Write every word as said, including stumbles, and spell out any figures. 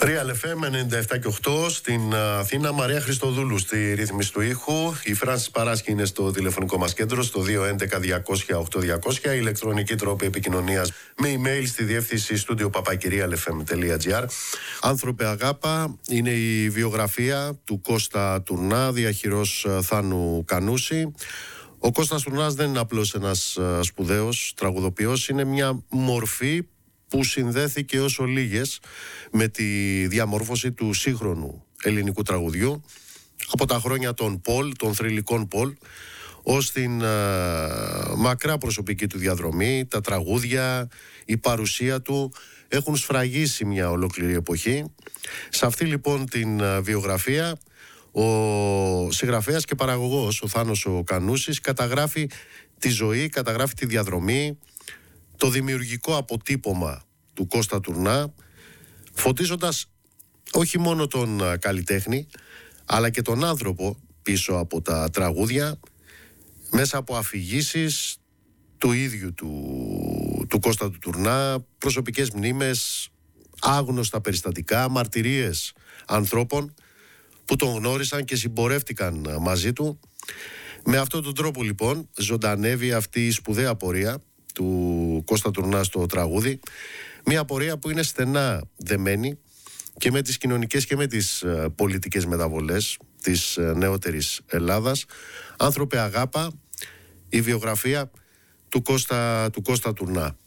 Real εφ εμ ενενήντα επτά και οκτώ στην Αθήνα. Μαρία Χριστοδούλου στη ρύθμιση του ήχου. Η Φράνσις Παράσκη είναι στο τηλεφωνικό μας κέντρο στο δύο έντεκα διακόσια οκτώ διακόσια. Η ηλεκτρονική τρόπη επικοινωνίας με email στη διεύθυνση studio παπακυ ελ εφ εμ τελεία τζι άρ. Άνθρωπε αγάπα είναι η βιογραφία του Κώστα Τουρνά, διαχειρός Θάνου Κανούση. Ο Κώστας Τουρνάς δεν είναι απλώς ένας σπουδαίος τραγουδοποιός, είναι μια μορφή που συνδέθηκε όσο λίγες με τη διαμόρφωση του σύγχρονου ελληνικού τραγουδιού από τα χρόνια των Πολ, των θρυλικών Πολ, ως την uh, μακρά προσωπική του διαδρομή. Τα τραγούδια, η παρουσία του έχουν σφραγίσει μια ολόκληρη εποχή. Σε αυτή λοιπόν την uh, βιογραφία ο συγγραφέας και παραγωγός, ο Θάνος ο Κανούσης, καταγράφει τη ζωή, καταγράφει τη διαδρομή, το δημιουργικό αποτύπωμα του Κώστα Τουρνά, φωτίζοντας όχι μόνο τον καλλιτέχνη αλλά και τον άνθρωπο πίσω από τα τραγούδια, μέσα από αφηγήσεις του ίδιου του, του Κώστα του Τουρνά, προσωπικές μνήμες, άγνωστα περιστατικά, μαρτυρίες ανθρώπων που τον γνώρισαν και συμπορεύτηκαν μαζί του. Με αυτόν τον τρόπο λοιπόν ζωντανεύει αυτή η σπουδαία πορεία του Κώστα Τουρνά στο τραγούδι, μια πορεία που είναι στενά δεμένη και με τις κοινωνικές και με τις uh, πολιτικές μεταβολές της uh, νεότερης Ελλάδας. Άνθρωπε αγάπα, η βιογραφία του Κώστα, του Κώστα Τουρνά.